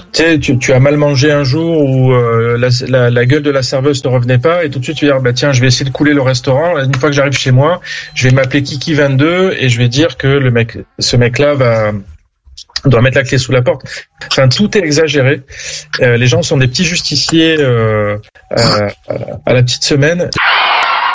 tu as mal mangé un jour où la gueule de la serveuse te revenait pas, et tout de suite tu vas dire tiens, je vais essayer de couler le restaurant. Une fois que j'arrive chez moi, je vais m'appeler Kiki22 et je vais dire que ce mec-là doit mettre la clé sous la porte. Enfin, tout est exagéré. Les gens sont des petits justiciers à la petite semaine.